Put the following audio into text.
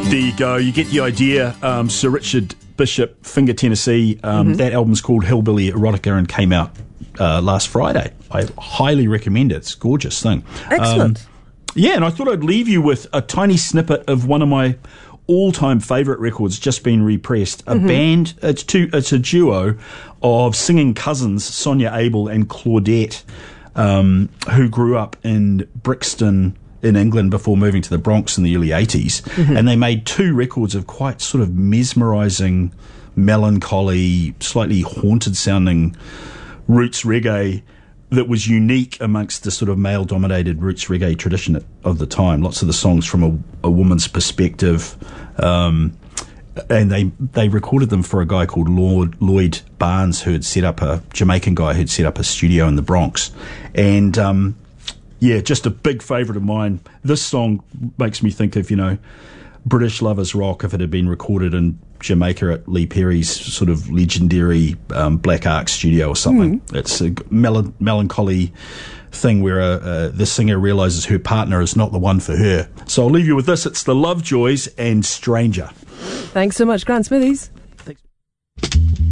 There you go. You get the idea. Sir Richard Bishop, Finger Tennessee. That album's called Hillbilly Erotica and came out last Friday. I highly recommend it. It's a gorgeous thing. Excellent. Yeah, and I thought I'd leave you with a tiny snippet of one of my all-time favourite records just been repressed. A band, it's a duo of singing cousins, Sonia Abel and Claudette, who grew up in Brixton in England before moving to the Bronx in the early 80s. And they made two records of quite sort of mesmerising, melancholy, slightly haunted-sounding roots reggae that was unique amongst the sort of male-dominated roots reggae tradition of the time. Lots of the songs from a woman's perspective. And they recorded them for a guy called Lloyd Barnes, who had set up a Jamaican guy who'd set up a studio in the Bronx. And yeah, just a big favourite of mine. This song makes me think of, British Lovers Rock if it had been recorded in Jamaica at Lee Perry's sort of legendary Black Ark studio or something. It's a melancholy thing where the singer realises her partner is not the one for her. So I'll leave you with this. It's the Lovejoys and Stranger. Thanks so much, Grant Smithies.